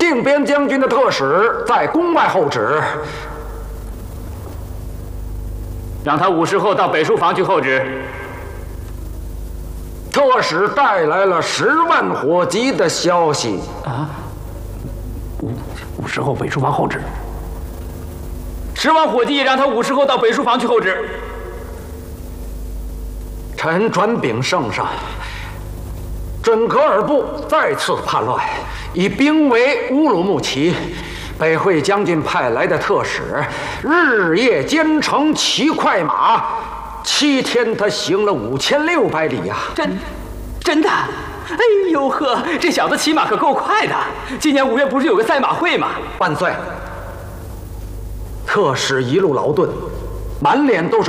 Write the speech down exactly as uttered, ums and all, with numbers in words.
定边将军的特使在宫外候旨， 让他午时后到北书房去候旨。 特使带来了十万火急的消息啊！午午时后北书房候旨。 十万火急也让他午时后到北书房去候旨。 臣转禀圣上，准噶尔部再次叛乱，以兵围乌鲁木齐。北会将军派来的特使日夜兼程骑快马，七天他行了五千六百里呀！ 真，真的？哎呦呵，这小子骑马可够快的。今年五月不是有个赛马会吗？ 万岁！特使一路劳顿，满脸都是